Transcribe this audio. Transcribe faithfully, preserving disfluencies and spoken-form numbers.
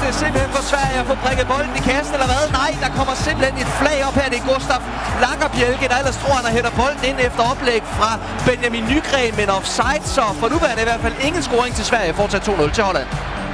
det simpelthen for Sverige at få prikket bolden i kassen, eller hvad? Nej, der kommer simpelthen et flag op her. Det er Gustaf Lagerbielke, der ellers tror, han har hætter bolden ind efter oplæg fra Benjamin Nygren, men offside, så for nu er det i hvert fald ingen scoring til Sverige. Fortsat to nul til Holland.